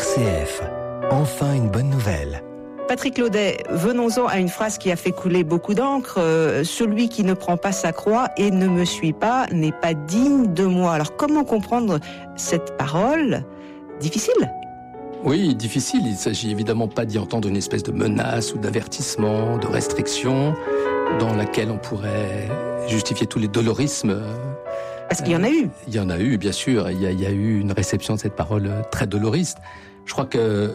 RCF, enfin une bonne nouvelle. Patrick Laudet, venons-en à une phrase qui a fait couler beaucoup d'encre. Celui qui ne prend pas sa croix et ne me suit pas n'est pas digne de moi. Alors comment comprendre cette parole difficile ? Oui, difficile. Il ne s'agit évidemment pas d'y entendre une espèce de menace ou d'avertissement, de restriction dans laquelle on pourrait justifier tous les dolorismes. Parce qu'il y en a eu. Il y en a eu, bien sûr. Il y a eu une réception de cette parole très doloriste. Je crois que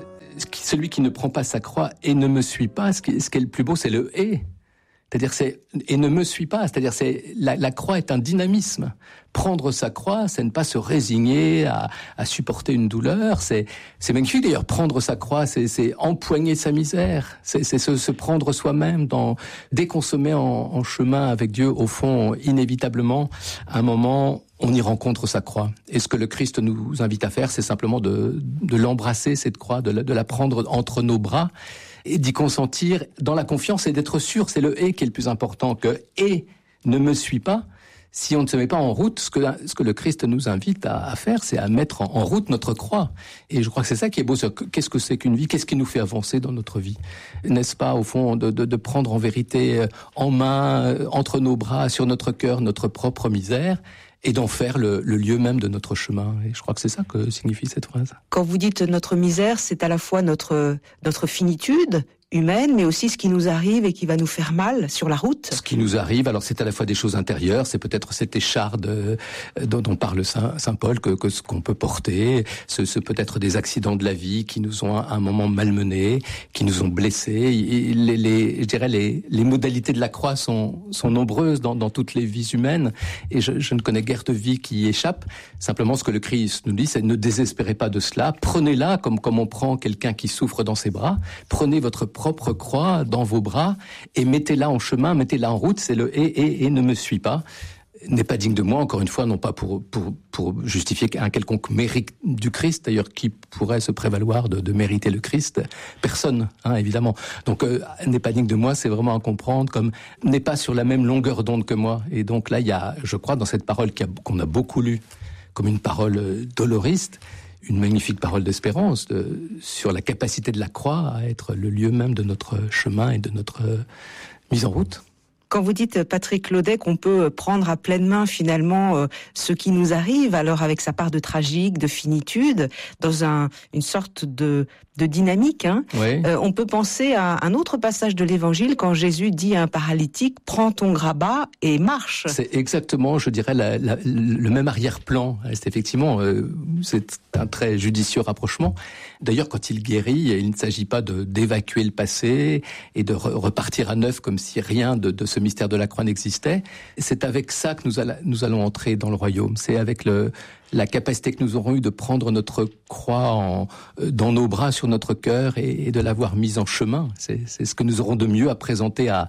celui qui ne prend pas sa croix et ne me suit pas, ce qui est le plus beau, c'est le « et ». C'est-à-dire, et ne me suit pas. C'est-à-dire, la croix est un dynamisme. Prendre sa croix, c'est ne pas se résigner à supporter une douleur. C'est magnifique d'ailleurs. Prendre sa croix, c'est empoigner sa misère. C'est se prendre soi-même dès qu'on se met en chemin avec Dieu, au fond, inévitablement, à un moment, on y rencontre sa croix. Et ce que le Christ nous invite à faire, c'est simplement de l'embrasser, cette croix, de la prendre entre nos bras, et d'y consentir dans la confiance et d'être sûr, c'est le « et » qui est le plus important, que « et » ne me suit pas. Si on ne se met pas en route, ce que le Christ nous invite à faire, c'est à mettre en route notre croix. Et je crois que c'est ça qui est beau. Qu'est-ce que c'est qu'une vie ? Qu'est-ce qui nous fait avancer dans notre vie ? N'est-ce pas, au fond, de prendre en vérité en main, entre nos bras, sur notre cœur, notre propre misère, et d'en faire le lieu même de notre chemin. Et je crois que c'est ça que signifie cette phrase. Quand vous dites notre misère, c'est à la fois notre finitude humaine, mais aussi ce qui nous arrive et qui va nous faire mal sur la route. Ce qui nous arrive, alors c'est à la fois des choses intérieures, c'est peut-être cette écharde dont parle Saint Paul, que ce qu'on peut porter, ce peut-être des accidents de la vie qui nous ont à un moment malmenés, qui nous ont blessés. Et je dirais les modalités de la croix sont nombreuses dans toutes les vies humaines, et je ne connais guère de vie qui y échappe. Simplement, ce que le Christ nous dit, c'est ne désespérez pas de cela, prenez-la comme on prend quelqu'un qui souffre dans ses bras, prenez votre propre croix dans vos bras et mettez-la en chemin, mettez-la en route, c'est le et ne me suis pas, n'est pas digne de moi, encore une fois, non pas pour justifier un quelconque mérite du Christ, d'ailleurs, qui pourrait se prévaloir de mériter le Christ? Personne, évidemment. Donc, n'est pas digne de moi, c'est vraiment à comprendre comme n'est pas sur la même longueur d'onde que moi. Et donc là, il y a, je crois, dans cette parole qu'on a beaucoup lue comme une parole doloriste, une magnifique parole d'espérance sur la capacité de la croix à être le lieu même de notre chemin et de notre mise en route. Quand vous dites, Patrick Laudet, qu'on peut prendre à pleine main finalement ce qui nous arrive, alors avec sa part de tragique, de finitude, dans une sorte de dynamique, oui. On peut penser à un autre passage de l'Évangile quand Jésus dit à un paralytique « Prends ton grabat et marche ». C'est exactement, je dirais, le même arrière-plan. C'est effectivement, c'est un très judicieux rapprochement. D'ailleurs, quand il guérit, il ne s'agit pas d'évacuer le passé et de repartir à neuf comme si rien de ce mystère de la croix n'existait. C'est avec ça que nous allons entrer dans le royaume. C'est avec la capacité que nous aurons eue de prendre notre croix dans nos bras, sur notre cœur, et de l'avoir mise en chemin. C'est ce que nous aurons de mieux à présenter à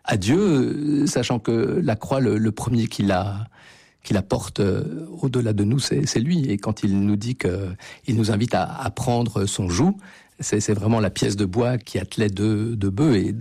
Dieu, sachant que la croix, le premier qui la porte au-delà de nous, c'est lui. Et quand il nous dit qu'il nous invite à prendre son joug, c'est vraiment la pièce de bois qui attelait deux bœufs. Et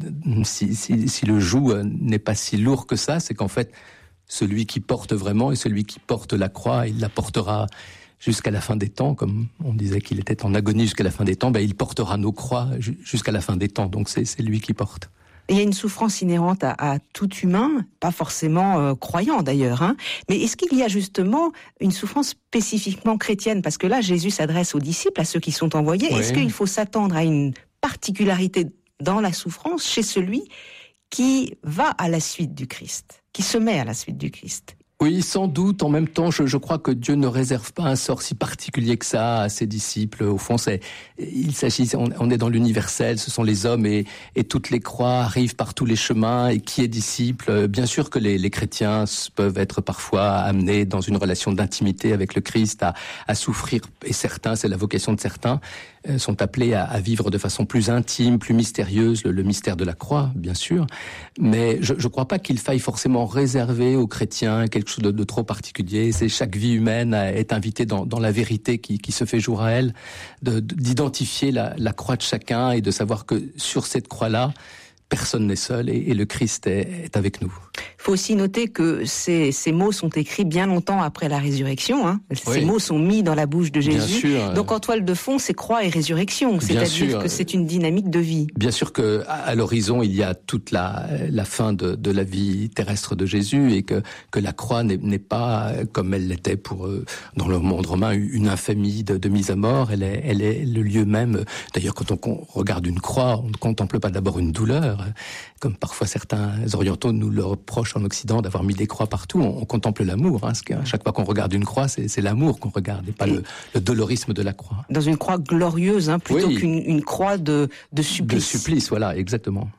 si le joug n'est pas si lourd que ça, c'est qu'en fait, celui qui porte vraiment et celui qui porte la croix, il la portera jusqu'à la fin des temps, comme on disait qu'il était en agonie jusqu'à la fin des temps, il portera nos croix jusqu'à la fin des temps. Donc c'est lui qui porte. Il y a une souffrance inhérente à tout humain, pas forcément croyant d'ailleurs, mais est-ce qu'il y a justement une souffrance spécifiquement chrétienne ? Parce que là, Jésus s'adresse aux disciples, à ceux qui sont envoyés. Oui. Est-ce qu'il faut s'attendre à une particularité dans la souffrance chez celui qui va à la suite du Christ, qui se met à la suite du Christ ? Oui, sans doute. En même temps, je crois que Dieu ne réserve pas un sort si particulier que ça à ses disciples. Au fond, on est dans l'universel, ce sont les hommes et toutes les croix arrivent par tous les chemins. Et qui est disciple ? Bien sûr que les chrétiens peuvent être parfois amenés dans une relation d'intimité avec le Christ à souffrir. Et certains, c'est la vocation de certains, sont appelés à vivre de façon plus intime, plus mystérieuse, le mystère de la croix, bien sûr. Mais je ne crois pas qu'il faille forcément réserver aux chrétiens quelque chose de trop particulier. C'est chaque vie humaine est invitée dans la vérité qui se fait jour à elle, d'identifier la croix de chacun et de savoir que sur cette croix-là, personne n'est seul et le Christ est avec nous. Il faut aussi noter que ces mots sont écrits bien longtemps après la résurrection. Hein. Ces mots sont mis dans la bouche de Jésus. Bien sûr. Donc en toile de fond, c'est croix et résurrection. C'est-à-dire que c'est une dynamique de vie. Bien sûr que à l'horizon, il y a toute la fin de la vie terrestre de Jésus et que la croix n'est pas comme elle l'était dans le monde romain une infamie de mise à mort. Elle est le lieu même. D'ailleurs, quand on regarde une croix, on ne contemple pas d'abord une douleur, comme parfois certains orientaux nous le reprochent en Occident d'avoir mis des croix partout. On contemple l'amour. Hein, chaque fois qu'on regarde une croix, c'est l'amour qu'on regarde et pas le dolorisme de la croix. Dans une croix glorieuse, hein, plutôt qu'une croix de supplice. De supplice, voilà, exactement.